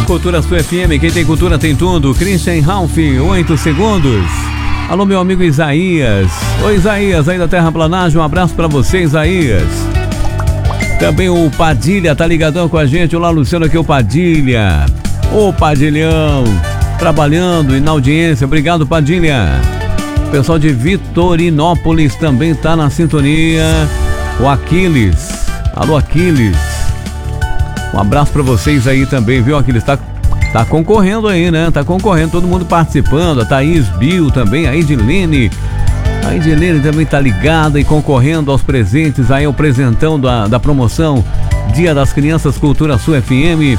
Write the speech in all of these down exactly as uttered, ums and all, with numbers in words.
Cultura Sua F M, quem tem cultura tem tudo. Christian Ralph, oito segundos. Alô, meu amigo Isaías. Oi, Isaías, aí da Terraplanagem, um abraço pra você, Isaías. Também o Padilha tá ligadão com a gente. Olá, Luciano, aqui é o Padilha. Ô, Padilhão, trabalhando e na audiência. Obrigado, Padilha. O pessoal de Vitorinópolis também tá na sintonia. O Aquiles. Alô, Aquiles. Um abraço pra vocês aí também, viu, Aquiles? Tá, tá concorrendo aí, né? Tá concorrendo, todo mundo participando. A Thaís Bill também, a Edilene. A Edilene também tá ligada e concorrendo aos presentes aí, o presentão da, da promoção Dia das Crianças Cultura Sua F M.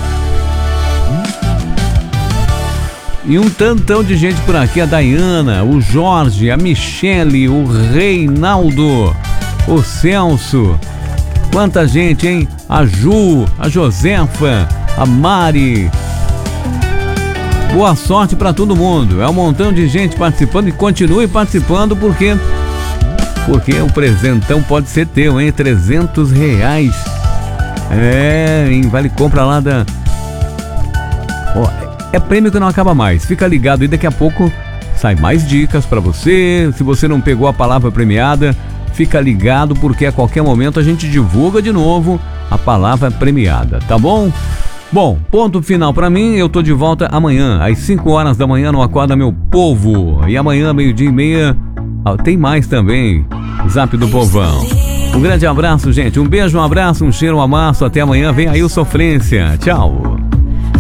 E um tantão de gente por aqui, a Dayana, o Jorge, a Michele, o Reinaldo, o Celso. Quanta gente, hein? A Ju, a Josefa, a Mari. Boa sorte pra todo mundo. É um montão de gente participando e continue participando porque porque o presentão pode ser teu, hein? trezentos reais. É, hein? Vale compra lá da... Ó, é prêmio que não acaba mais. Fica ligado aí, daqui a pouco sai mais dicas pra você. Se você não pegou a palavra premiada, fica ligado porque a qualquer momento a gente divulga de novo a palavra premiada, tá bom? Bom, ponto final pra mim, eu tô de volta amanhã, às cinco horas da manhã no Acorda Meu Povo. E amanhã, meio-dia e meia, tem mais também, Zap do Povão. Um grande abraço, gente, um beijo, um abraço, um cheiro, um amasso, até amanhã, vem aí o Sofrência, tchau.